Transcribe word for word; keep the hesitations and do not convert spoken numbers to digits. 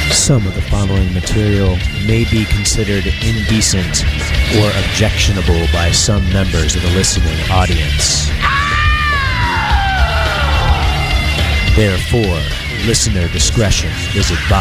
Some of the following material may be considered indecent or objectionable by some members of the listening audience. Therefore, listener discretion is advised.